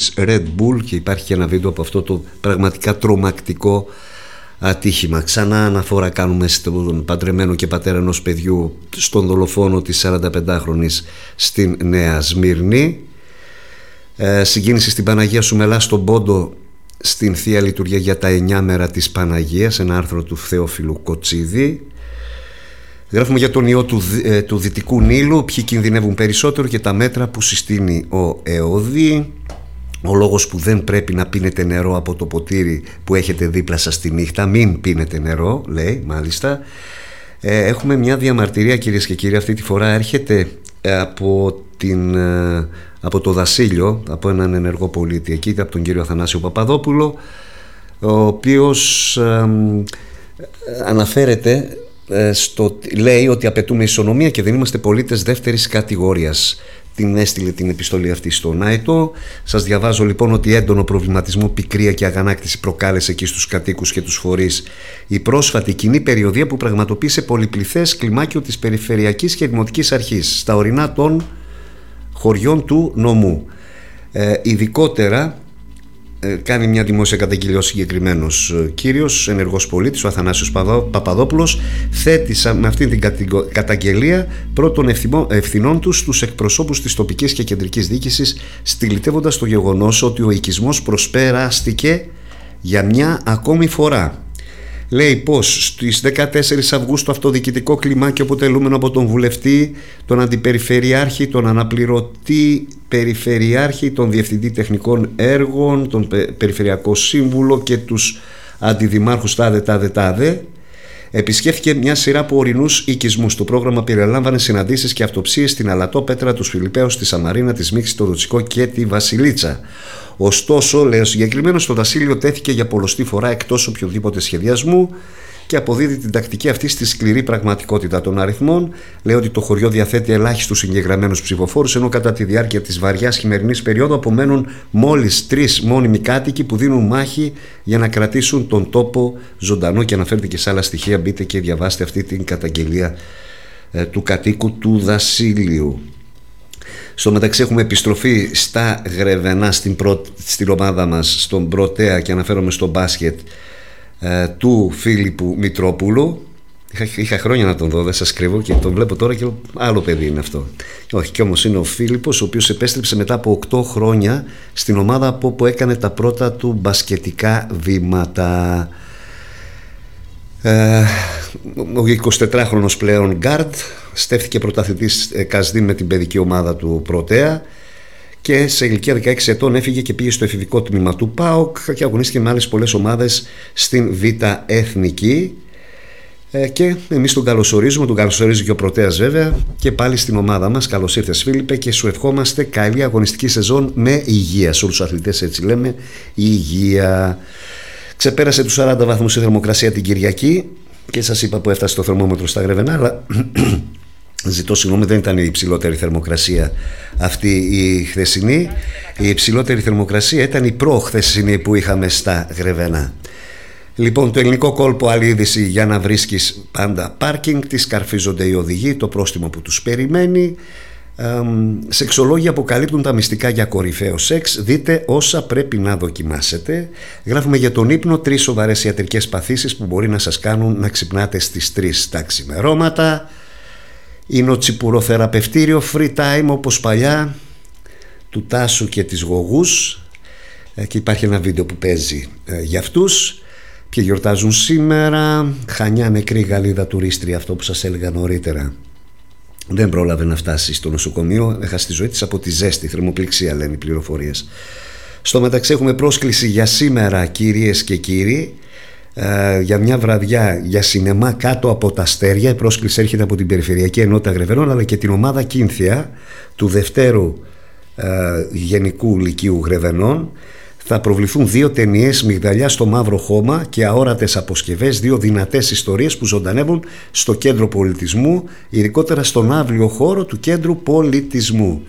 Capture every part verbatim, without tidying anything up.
της Red Bull, και υπάρχει και ένα βίντεο από αυτό το πραγματικά τρομακτικό ατύχημα. Ξανά αναφορά κάνουμε στον παντρεμένο και πατέρα ενός παιδιού, στον δολοφόνο της σαρανταπεντάχρονης στην Νέα Σμύρνη. Ε, συγκίνηση στην Παναγία Σουμελά στον Πόντο, στην Θεία Λειτουργία για τα εννιά μέρα της Παναγίας, ένα άρθρο του Θεόφιλου Κοτσίδη. Γράφουμε για τον ιό του, ε, του Δυτικού Νείλου, ποιοι κινδυνεύουν περισσότερο και τα μέτρα που συστήνει ο ΕΟΔΗ. Ο λόγος που δεν πρέπει να πίνετε νερό από το ποτήρι που έχετε δίπλα σας τη νύχτα. Μην πίνετε νερό, λέει μάλιστα. ε, Έχουμε μια διαμαρτυρία, κυρίες και κύριοι. Αυτή τη φορά έρχεται από, την, από το Δασίλειο, από έναν ενεργό πολίτη εκεί, από τον κύριο Αθανάσιο Παπαδόπουλο, ο οποίος ε, αναφέρεται στο, λέει ότι απαιτούμε ισονομία και δεν είμαστε πολίτες δεύτερης κατηγορίας. Την έστειλε την επιστολή αυτή στον ΑΕΤΟ. Σας διαβάζω λοιπόν ότι έντονο προβληματισμό, πικρία και αγανάκτηση προκάλεσε εκεί στους κατοίκους και τους φορείς η πρόσφατη κοινή περιοδεία που πραγματοποίησε πολυπληθές κλιμάκιο της Περιφερειακής και Δημοτικής Αρχής στα ορεινά των χωριών του νομού. Ε, ειδικότερα ε, κάνει μια δημόσια καταγγελία ο συγκεκριμένος κύριος ενεργός πολίτης, ο Αθανάσιος Παπαδόπουλος, θέτησα με αυτή την καταγγελία πρώτων ευθυνών του στους εκπροσώπους της τοπικής και κεντρικής διοίκησης, στυλιτεύοντας το γεγονός ότι ο οικισμός προσπεράστηκε για μια ακόμη φορά. Λέει πως στις δεκατέσσερις Αυγούστου αυτοδιοικητικό κλιμάκιο αποτελούμενο από τον βουλευτή, τον αντιπεριφερειάρχη, τον αναπληρωτή περιφερειάρχη, τον διευθυντή τεχνικών έργων, τον περιφερειακό σύμβουλο και τους αντιδημάρχους τάδε τάδε τάδε, επισκέφθηκε μια σειρά από ορεινούς οικισμούς. Το πρόγραμμα περιλάμβανε συναντήσεις και αυτοψίες στην Αλατόπετρα, τους Φιλιππέους, στη Σαμαρίνα, τη Σμίξη, το Δοτσικό και τη Βασιλίτσα. Ωστόσο, λέει ο συγκεκριμένος, το Δασίλειο τέθηκε για πολλοστή φορά εκτός οποιοδήποτε σχεδιασμού και αποδίδει την τακτική αυτή στη σκληρή πραγματικότητα των αριθμών. Λέει ότι το χωριό διαθέτει ελάχιστους συγκεκριμένους ψηφοφόρους, ενώ κατά τη διάρκεια της βαριάς χειμερινής περίοδου απομένουν μόλις τρεις μόνιμοι κάτοικοι που δίνουν μάχη για να κρατήσουν τον τόπο ζωντανό. Και αναφέρεται και σε άλλα στοιχεία. Μπείτε και διαβάστε αυτή την καταγγελία ε, του κατοίκου του Δασίλειου. Στο μεταξύ έχουμε επιστροφή στα Γρεβενά, στην, προ... στην ομάδα μας, στον Πρωτέα, και αναφέρομαι στο μπάσκετ ε, του Φίλιππου Μητρόπουλου. Είχα, είχα χρόνια να τον δω, δεν σας κρύβω, και τον βλέπω τώρα και άλλο παιδί είναι αυτό. Όχι, κι όμως είναι ο Φίλιππος, ο οποίος επέστρεψε μετά από οκτώ χρόνια στην ομάδα από όπου έκανε τα πρώτα του μπασκετικά βήματα. Ε, ο εικοσιτετράχρονος πλέον γκάρντ στέφθηκε πρωταθλητής Κασδίν με την παιδική ομάδα του Πρωτέα και σε ηλικία δεκαέξι ετών έφυγε και πήγε στο εφηβικό τμήμα του ΠΑΟΚ και αγωνίστηκε με άλλες πολλές ομάδες στην Β' Εθνική. Ε, και εμείς τον καλωσορίζουμε, τον καλωσορίζει και ο Πρωτέας βέβαια, και πάλι στην ομάδα μας. Καλώς ήρθες Φίλιππε, και σου ευχόμαστε καλή αγωνιστική σεζόν με υγεία. Σε όλους τους αθλητές έτσι λέμε, υγεία. Ξεπέρασε τους σαράντα βαθμούς η θερμοκρασία την Κυριακή και σας είπα που έφτασε το θερμόμετρο στα Γρεβενά, αλλά ζητώ συγγνώμη, δεν ήταν η υψηλότερη θερμοκρασία αυτή η χθεσινή. Η υψηλότερη θερμοκρασία ήταν η προχθεσινή που είχαμε στα Γρεβενά. Λοιπόν, το ελληνικό κόλπο, άλλη είδηση για να βρίσκεις πάντα πάρκινγκ, τις καρφίζονται οι οδηγοί, το πρόστιμο που τους περιμένει. Σεξολόγοι αποκαλύπτουν τα μυστικά για κορυφαίο σεξ. Δείτε όσα πρέπει να δοκιμάσετε. Γράφουμε για τον ύπνο, τρεις σοβαρές ιατρικές παθήσεις που μπορεί να σας κάνουν να ξυπνάτε στις τρεις τα ξημερώματα. Είναι ο τσιπουροθεραπευτήριο free time όπως παλιά του Τάσου και της Γογούς, και υπάρχει ένα βίντεο που παίζει ε, για αυτούς. Ποιοι γιορτάζουν σήμερα? Χανιά, νεκρή Γαλλίδα τουρίστρια, αυτό που σας έλεγα νωρίτερα. Δεν πρόλαβε να φτάσει στο νοσοκομείο, έχασε τη ζωή της από τη ζέστη, θερμοπληξία λένε οι πληροφορίες. Στο μεταξύ έχουμε πρόσκληση για σήμερα, κυρίες και κύριοι, ε, για μια βραδιά για σινεμά κάτω από τα αστέρια. Η πρόσκληση έρχεται από την Περιφερειακή Ενότητα Γρεβενών αλλά και την ομάδα Κίνθια του Δευτέρου ε, Γενικού Λυκείου Γρεβενών. Θα προβληθούν δύο ταινίες, Μυγδαλιά στο μαύρο χώμα και Αόρατες αποσκευές, δύο δυνατές ιστορίες που ζωντανεύουν στο κέντρο πολιτισμού, ειδικότερα στον αύριο χώρο του κέντρου πολιτισμού.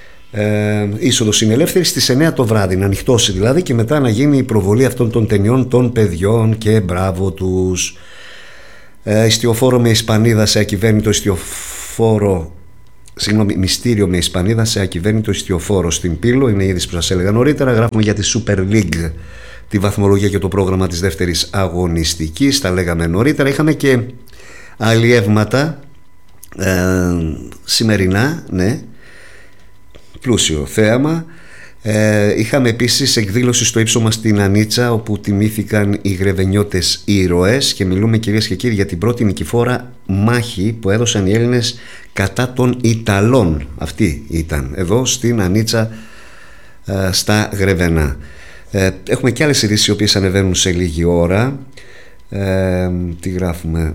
Ε, είσοδος είναι ελεύθερη στις εννιά το βράδυ, να ανοιχτώσει δηλαδή, και μετά να γίνει η προβολή αυτών των ταινιών των παιδιών, και μπράβο τους. Ε, ιστιοφόρο με Ισπανίδα σε ακυβέρνητο ιστιοφόρο Συγγνώμη, μυστήριο με Ισπανίδα σε ακυβέρνητο ιστιοφόρο στην Πύλο. Είναι η είδηση που σας έλεγα νωρίτερα. Γράφουμε για τη Super League, τη βαθμολογία και το πρόγραμμα της δεύτερης αγωνιστικής. Τα λέγαμε νωρίτερα. Είχαμε και αλλιεύματα ε, σημερινά, ναι, πλούσιο θέαμα. Ε, είχαμε επίσης εκδήλωση στο ύψωμα στην Ανίτσα, όπου τιμήθηκαν οι γρεβενιώτες ήρωες, και μιλούμε, κυρίες και κύριοι, για την πρώτη νικηφόρα μάχη που έδωσαν οι Έλληνες κατά των Ιταλών. Αυτή ήταν εδώ στην Ανίτσα, ε, στα Γρεβενά. ε, Έχουμε και άλλες ειδήσεις οι οποίες ανεβαίνουν σε λίγη ώρα. ε, Τι γράφουμε?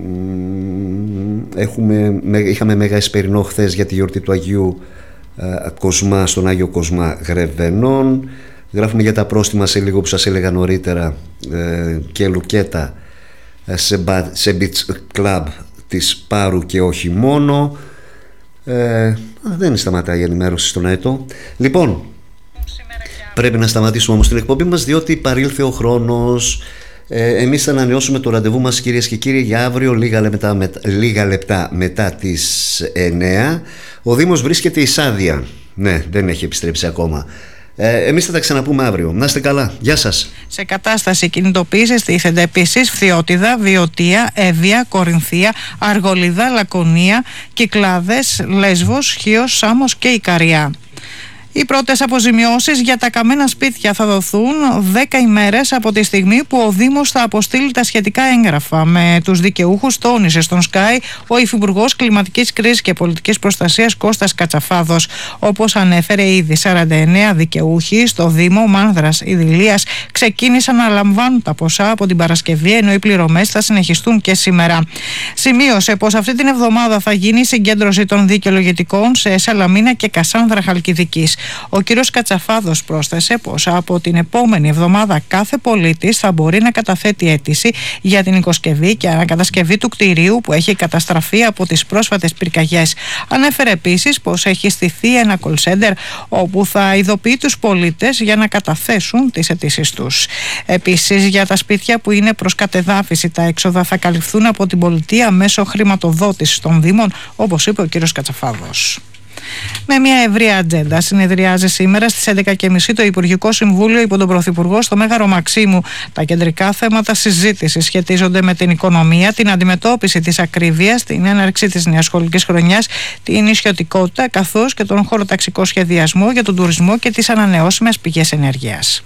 Έχουμε, είχαμε Μέγα Εσπερινό χθες για τη γιορτή του Αγίου Κοσμά, στον Άγιο Κοσμά Γρεβενών. Γράφουμε για τα πρόστιμα σε λίγο που σας έλεγα νωρίτερα, ε, και λουκέτα σε, μπα, σε beach club της Πάρου και όχι μόνο. ε, Δεν σταματάει η ενημέρωση στον ΑΕΤΟ. Λοιπόν, πρέπει να σταματήσουμε όμως την εκπομπή μας, διότι παρήλθε ο χρόνος. Ε, εμείς θα ανανεώσουμε το ραντεβού μας, κυρίες και κύριοι, για αύριο λίγα λεπτά, με, λίγα λεπτά μετά τις εννέα. Ο Δήμος βρίσκεται εις άδεια. Ναι, δεν έχει επιστρέψει ακόμα. Ε, εμείς θα τα ξαναπούμε αύριο. Να είστε καλά. Γεια σας. Σε κατάσταση κινητοποίησης τίθενται επίσης Φθιώτιδα, Βιωτία, Εύβοια, Κορινθία, Αργολίδα, Λακωνία, Κυκλάδες, Λέσβος, Χίος, Σάμος και Ικαριά. Οι πρώτες αποζημιώσεις για τα καμένα σπίτια θα δοθούν δέκα ημέρες από τη στιγμή που ο Δήμος θα αποστείλει τα σχετικά έγγραφα. Με τους δικαιούχους τόνισε στον Sky ο Υφυπουργός Κλιματικής Κρίσης και Πολιτικής Προστασίας Κώστας Κατσαφάδος. Όπως ανέφερε, ήδη σαράντα εννέα δικαιούχοι στο Δήμο Μάνδρας Ιδηλίας ξεκίνησαν να λαμβάνουν τα ποσά από την Παρασκευή, ενώ οι πληρωμές θα συνεχιστούν και σήμερα. Σημείωσε πως αυτή την εβδομάδα θα γίνει η συγκέντρωση των δικαιολογητικών σε Σαλαμίνα και Κασάνδρα Χαλκιδικής. Ο κύριος Κατσαφάδος πρόσθεσε πως από την επόμενη εβδομάδα κάθε πολίτης θα μπορεί να καταθέτει αίτηση για την οικοσκευή και ανακατασκευή του κτηρίου που έχει καταστραφεί από τις πρόσφατες πυρκαγιές. Ανέφερε επίσης πως έχει στηθεί ένα call center όπου θα ειδοποιεί τους πολίτες για να καταθέσουν τις αιτήσεις τους. Επίσης, για τα σπίτια που είναι προς κατεδάφιση, τα έξοδα θα καλυφθούν από την πολιτεία μέσω χρηματοδότησης των Δήμων, όπως είπε ο κύριος Κατσαφάδος. Με μια ευρεία ατζέντα συνεδριάζει σήμερα στις έντεκα και μισή το Υπουργικό Συμβούλιο υπό τον Πρωθυπουργό στο Μέγαρο Μαξίμου. Τα κεντρικά θέματα συζήτησης σχετίζονται με την οικονομία, την αντιμετώπιση της ακρίβειας, την έναρξη της νέας σχολικής χρονιάς, την νησιωτικότητα, καθώς και τον χωροταξικό σχεδιασμό για τον τουρισμό και τις ανανεώσιμες πηγές ενέργειας.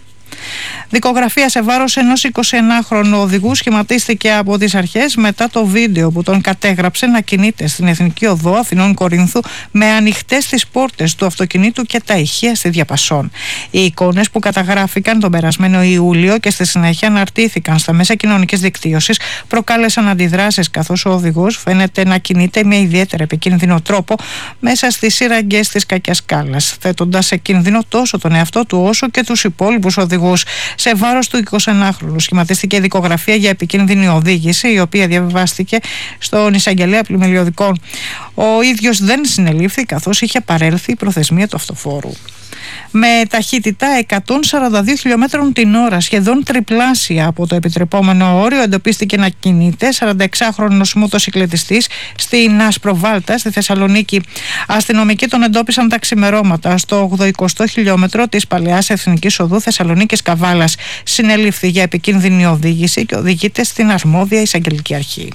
Δικογραφία σε βάρος ενός εικοσιενάχρονου οδηγού σχηματίστηκε από τις αρχές μετά το βίντεο που τον κατέγραψε να κινείται στην Εθνική Οδό Αθηνών Κορίνθου με ανοιχτές τις πόρτες του αυτοκινήτου και τα ηχεία στη διαπασόν. Οι εικόνες που καταγράφηκαν τον περασμένο Ιούλιο και στη συνέχεια αναρτήθηκαν στα μέσα κοινωνικής δικτύωσης προκάλεσαν αντιδράσεις, καθώς ο οδηγός φαίνεται να κινείται με ιδιαίτερα επικίνδυνο τρόπο μέσα στις σύραγγες της κακιάς σκάλας, θέτοντας σε κίνδυνο τόσο τον εαυτό του όσο και τους υπόλοιπους οδηγούς. Σε βάρος του εικοσιενάχρονου σχηματίστηκε δικογραφία για επικίνδυνη οδήγηση, η οποία διαβιβάστηκε στον εισαγγελέα πλημελιωδικών. Ο ίδιος δεν συνελήφθη, καθώς είχε παρέλθει η προθεσμία του αυτοφόρου. Με ταχύτητα εκατόν σαράντα δύο χιλιόμετρων την ώρα, σχεδόν τριπλάσια από το επιτρεπόμενο όριο, εντοπίστηκε να κινείται σαρανταεξάχρονος μοτοσυκλετιστής στην Ασπροβάλτα στη Θεσσαλονίκη. Αστυνομικοί τον εντόπισαν τα ξημερώματα στο ογδοηκοστό χιλιόμετρο της Παλαιάς Εθνικής Οδού Θεσσαλονίκης Καβάλας. Συνελήφθη για επικίνδυνη οδήγηση και οδηγείται στην αρμόδια εισαγγελική αρχή.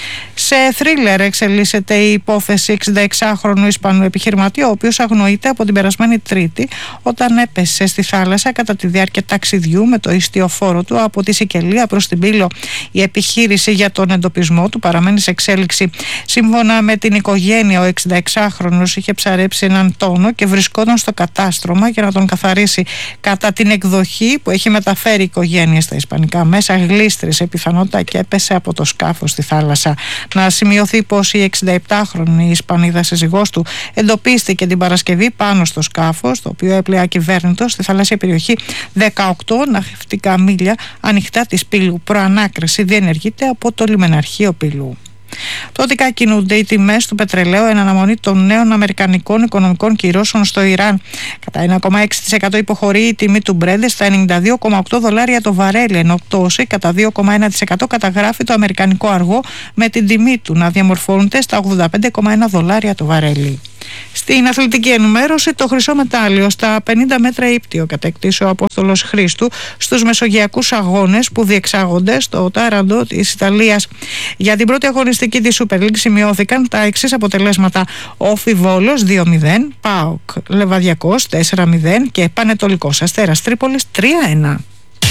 Σε θρίλερ εξελίσσεται η υπόθεση εξηνταεξάχρονου Ισπανού επιχειρηματία, ο οποίος αγνοείται από την περασμένη Τρίτη όταν έπεσε στη θάλασσα κατά τη διάρκεια ταξιδιού με το ιστιοφόρο του από τη Σικελία προς την Πύλο. Η επιχείρηση για τον εντοπισμό του παραμένει σε εξέλιξη. Σύμφωνα με την οικογένεια, ο εξηνταεξάχρονος είχε ψαρέψει έναν τόνο και βρισκόταν στο κατάστρωμα για να τον καθαρίσει. Κατά την εκδοχή που έχει μεταφέρει η οικογένεια στα ισπανικά μέσα, γλίστρησε πιθανότητα και έπεσε από το σκάφος στη θάλασσα. Να σημειωθεί πως η εξηνταεπτάχρονη Ισπανίδα σύζυγός του εντοπίστηκε την Παρασκευή πάνω στο σκάφος, το οποίο έπλεε ακυβέρνητο στη θαλάσσια περιοχή δεκαοκτώ ναυτικά μίλια ανοιχτά της Πύλου. Προανάκριση διενεργείται από το λιμεναρχείο Πύλου. Πτωτικά κινούνται οι τιμές του πετρελαίου εν αναμονή των νέων αμερικανικών οικονομικών κυρώσεων στο Ιράν. Κατά ένα κόμμα έξι τοις εκατό υποχωρεί η τιμή του Brent στα ενενήντα δύο κόμμα οκτώ δολάρια το βαρέλι, ενώ πτώση κατά δύο κόμμα ένα τοις εκατό καταγράφει το αμερικανικό αργό, με την τιμή του να διαμορφώνεται στα ογδόντα πέντε κόμμα ένα δολάρια το βαρέλι. Στην αθλητική ενημέρωση, το χρυσό μετάλλιο στα πενήντα μέτρα ύπτιο κατέκτησε ο Απόστολος Χρήστου στους μεσογειακούς αγώνες που διεξάγονται στο Τάραντο της Ιταλίας. Για την πρώτη αγωνιστική της Super League σημειώθηκαν τα εξής αποτελέσματα: Όφι Βόλος δύο μηδέν, ΠΑΟΚ Λεβαδιακός τέσσερα μηδέν και Πανετολικός Αστέρας Τρίπολης τρία ένα.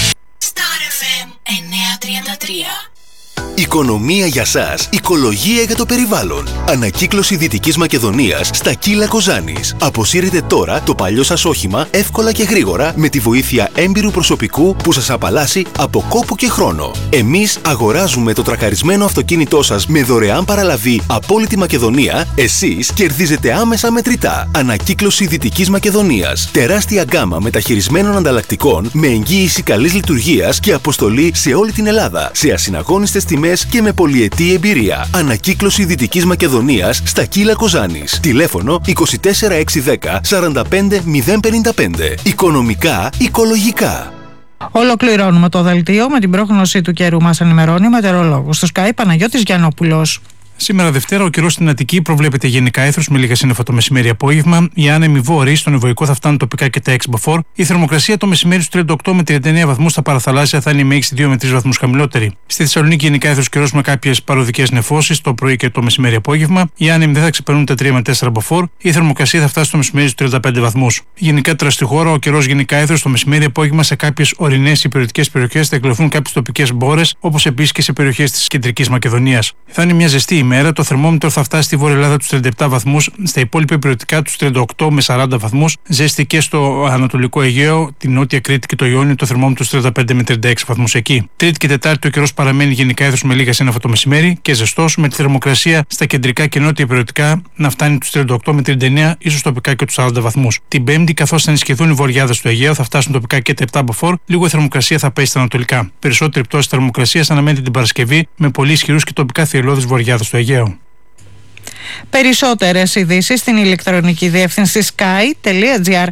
Star εφ εμ εννιακόσια τριάντα τρία. Οικονομία για σας, οικολογία για το περιβάλλον. Ανακύκλωση Δυτικής Μακεδονίας στα Κύλα Κοζάνης. Αποσύρετε τώρα το παλιό σας όχημα εύκολα και γρήγορα με τη βοήθεια έμπειρου προσωπικού που σας απαλλάσσει από κόπο και χρόνο. Εμείς αγοράζουμε το τρακαρισμένο αυτοκίνητό σας με δωρεάν παραλαβή από όλη τη Μακεδονία. Εσείς κερδίζετε άμεσα μετρητά. Ανακύκλωση Δυτικής Μακεδονίας. Τεράστια γκάμα μεταχειρισμένων ανταλλακτικών με εγγύηση καλής λειτουργίας και αποστολή σε όλη την Ελλάδα. Σε ασυναγώνιστες τιμές και με πολυετή εμπειρία. Ανακύκλωση Δυτικής Μακεδονίας στα Κύλα Κοζάνης. Τηλέφωνο είκοσι τέσσερα εξακόσια δέκα σαράντα πέντε μηδέν πενήντα πέντε. Οικονομικά, οικολογικά. Ολοκληρώνουμε το δελτίο με την πρόγνωση του καιρού. Μας ενημερώνει ο μετεωρολόγος στο Sky Παναγιώτης Γιαννόπουλος. Σήμερα Δευτέρα, ο καιρός στην Αττική προβλέπεται γενικά έθρος με λίγα σύννεφα το μεσημέρι-απόγευμα. Οι άνεμοι βόρειοι στον Ευωικό θα φτάνουν τοπικά και τα έξι μποφόρ. Η θερμοκρασία το μεσημέρι στους τριάντα οκτώ με τριάντα εννέα βαθμούς, στα παραθαλάσσια θα είναι η μέγιστη δύο με τρεις βαθμούς χαμηλότερη. Στη Θεσσαλονίκη γενικά έθρος καιρός με κάποιες παροδικές νεφώσεις το πρωί και το μεσημέρι-απόγευμα. Οι άνεμοι δεν θα ξεπερνούν τα τρία με τέσσερα μποφόρ. Η θερμοκρασία θα φτάσει στο μεσημέρι στους τριάντα πέντε βαθμούς. Γενικά τώρα στη χώρα, ο καιρός γενικά έθρος το μεσημέρι-απόγευμα σε κάποιες ορεινές υπηρετικές περιοχές θα εκλειφθούν κάποιες τοπικές μπόρες, όπως επίσης και σε περιοχές της Κεντρικής Μακεδονίας. Θα είναι μια ζεστή ημέρα. Το θερμόμετρο θα φτάσει στη Βόρεια Ελλάδα τους τριάντα επτά βαθμούς, στα υπόλοιπα υπηρετικά τους τριάντα οκτώ με σαράντα βαθμούς, ζέστη και στο Ανατολικό Αιγαίο, την Νότια Κρήτη και το Ιόνιο, το θερμόμετρο στους τριάντα πέντε με τριάντα έξι βαθμούς εκεί. Τρίτη και Τετάρτη ο καιρός παραμένει γενικά έθρος με λίγα σύννεφα το μεσημέρι και ζεστός, με τη θερμοκρασία στα κεντρικά και νότια υπηρετικά να φτάνει τους τριάντα οκτώ με τριάντα εννέα, ίσως τοπικά και τους σαράντα βαθμούς. Την Πέμπτη, καθώς θα ενισχυθούν οι βορειάδες του Αιγαίου, θα φτάσουν τοπικά και τα επτά μποφόρ, λίγο η θερμοκρασία θα πέσει στα ανατολικά. Περισσότερη πτώση θερμοκρασίας αναμένεται την Παρασκευή με πολύ ισχυρούς και τοπικά θυελλώδεις βορειάδες του Αιγαίου. Περισσότερες ειδήσεις στην ηλεκτρονική διεύθυνση sky τελεία gr.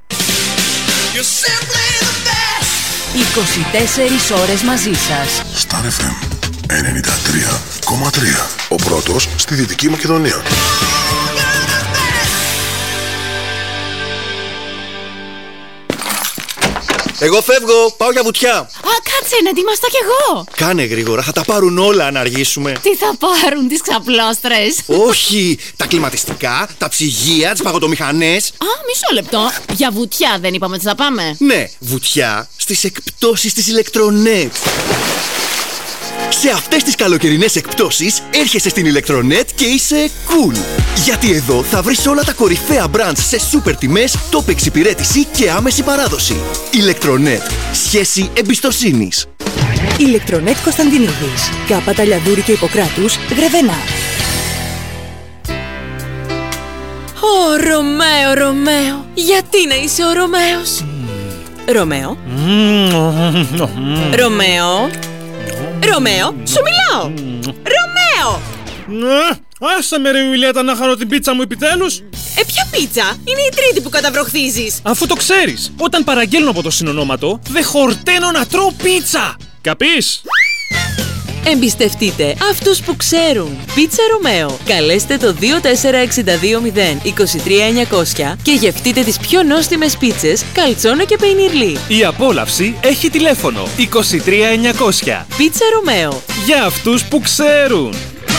είκοσι τέσσερις ώρες μαζί σας. Star εφ εμ ενενήντα τρία κόμμα τρία. Ο πρώτος στη Δυτική Μακεδονία. Εγώ φεύγω, πάω για βουτιά. Α, κάτσε να ετοιμαστώ κι εγώ. Κάνε γρήγορα, θα τα πάρουν όλα αν αργήσουμε. Τι θα πάρουν, τις ξαπλώστρες? Όχι, τα κλιματιστικά, τα ψυγεία, τις παγωτομηχανές. Α, μισό λεπτό. Για βουτιά δεν είπαμε ότι θα πάμε? Ναι, βουτιά στις εκπτώσεις της Ηλεκτρονέτ. Σε αυτές τις καλοκαιρινές εκπτώσεις έρχεσαι στην Ηλεκτρονέτ και είσαι cool. Γιατί εδώ θα βρεις όλα τα κορυφαία brands σε σούπερ τιμές, top εξυπηρέτηση και άμεση παράδοση. Ηλεκτρονέτ. Σχέση εμπιστοσύνης. Ηλεκτρονέτ Κωνσταντινίδης. Κάπα Ταλιαδούρη και Ιπποκράτους, Γρεβενά. Ω, Ρωμαίο, Ρωμαίο. Γιατί να είσαι ο Ρωμαίος? Ρωμαίο. Ρωμαίο. Ρωμαίο, σου μιλάω! Ρωμαίο! Ναι, άσε με ρε Ιουλιέτα να χαρώ την πίτσα μου επιτέλους. Ε, ποια πίτσα? Είναι η τρίτη που καταβροχθίζεις. Αφού το ξέρεις, όταν παραγγέλνω από το συνονόματο, δεν χορταίνω να τρώω πίτσα. Καπείς? Εμπιστευτείτε αυτούς που ξέρουν. Πίτσα Ρωμαίο. Καλέστε το δύο τέσσερα έξι δύο μηδέν είκοσι τρία εννιακόσια και γευτείτε τις πιο νόστιμες πίτσες, καλτσόνα και πεϊνιρλί. Η απόλαυση έχει τηλέφωνο είκοσι τρία εννιακόσια. Πίτσα Ρωμαίο. Για αυτούς που ξέρουν.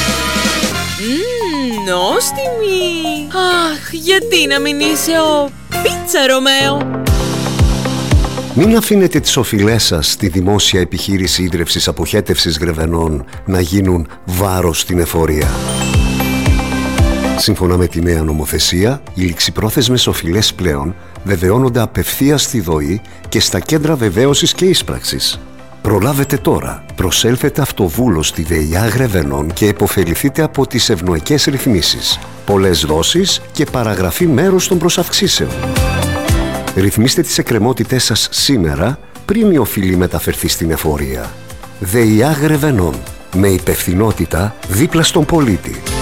Μμμ, νόστιμη. Αχ, γιατί να μην είσαι ο Πίτσα Ρωμαίο? Μην αφήνετε τις οφειλές σας στη δημόσια επιχείρηση ίδρευσης αποχέτευσης Γρεβενών να γίνουν βάρος στην εφορία. Σύμφωνα με τη νέα νομοθεσία, οι ληξιπρόθεσμες οφειλές πλέον βεβαιώνονται απευθείας στη ΔΟΗ και στα κέντρα βεβαίωσης και ίσπραξης. Προλάβετε τώρα. Προσέλθετε αυτοβούλος στη ΔΕΙΑ Γρεβενών και επωφεληθείτε από τις ευνοϊκές ρυθμίσεις. Πολλές δόσεις και παραγραφή μέρους των προσαυξήσεων. Ρυθμίστε τις εκκρεμότητές σας σήμερα πριν η οφειλή μεταφερθεί στην εφορία. ΔΕΙΑ Γρεβενών. Με υπευθυνότητα δίπλα στον πολίτη.